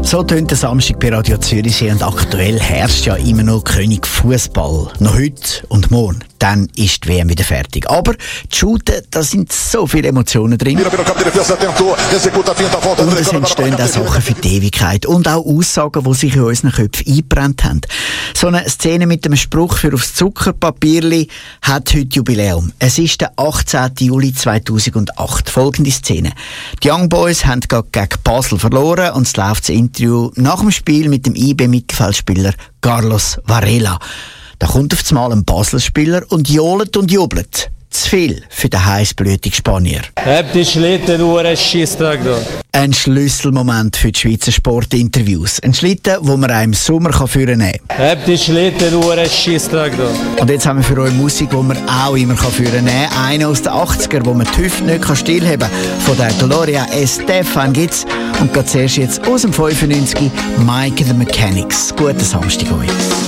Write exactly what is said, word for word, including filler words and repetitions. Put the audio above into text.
So tönt der Samstag bei Radio Zürichsee und aktuell herrscht ja immer noch König Fußball. Noch heute und morgen. Dann ist die W M wieder fertig. Aber die Shooten, da sind so viele Emotionen drin. Und es entstehen auch Sachen für die Ewigkeit und auch Aussagen, die sich in unseren Köpfen eingebrannt haben. So eine Szene mit dem Spruch für aufs Zuckerpapierli hat heute Jubiläum. Es ist der achtzehnten Juli zweitausendacht. Folgende Szene. Die Young Boys haben gerade gegen Basel verloren und es läuft das Interview nach dem Spiel mit dem I B-Mittelfeldspieler Carlos Varela. Da kommt auf einmal ein Basel-Spieler und johlt und jubelt. Zu viel für den heissblütigen Spanier. Hab die Schlitten nur einen Scheissdreck da. Ein Schlüsselmoment für die Schweizer Sportinterviews. Ein Schlitten, wo man auch im Sommer führen kann. Hab die Schlitten nur einen Scheissdreck da. Und jetzt haben wir für euch Musik, die man auch immer führen kann. Eine aus den achtziger, wo man die Hüfte nicht stillheben kann. Von der Gloria Estefan gibt's. Und geht zuerst jetzt aus dem fünfundneunzig Mike the Mechanics. Guten Samstag euch.